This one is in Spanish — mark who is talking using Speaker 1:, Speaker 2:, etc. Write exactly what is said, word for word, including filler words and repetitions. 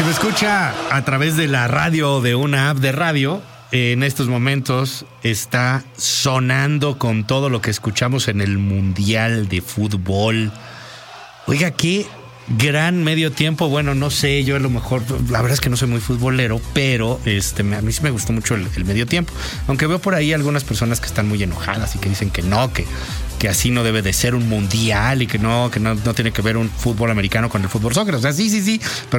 Speaker 1: me escucha a través de la radio, de una app de radio, en estos momentos está sonando con todo lo que escuchamos en el Mundial de Fútbol. Oiga, qué gran medio tiempo. Bueno, no sé, yo a lo mejor, la verdad es que no soy muy futbolero, pero este, a mí sí me gustó mucho el, el medio tiempo. Aunque veo por ahí algunas personas que están muy enojadas y que dicen que no, que, que así no debe de ser un mundial y que no, que no, no tiene que ver un fútbol americano con el fútbol soccer. O sea, sí, sí, sí, pero